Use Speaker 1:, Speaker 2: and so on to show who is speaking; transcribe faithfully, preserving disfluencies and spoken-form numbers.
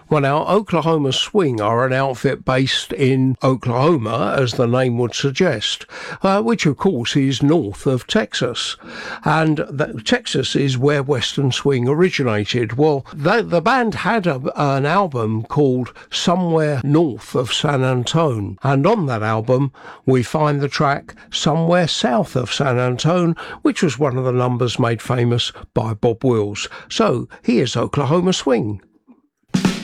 Speaker 1: Well, now, Oklahoma Swing are an outfit based in Oklahoma, as the name would suggest, uh, which of course is north of Texas. And the, Texas is where Western Swing originated. Well, the, the band had a, an album called Somewhere North of San Antone. And on that album, we find the track Somewhere South of San Antone, which was one of the numbers made famous by Bob Wills. So here's Oklahoma Swing.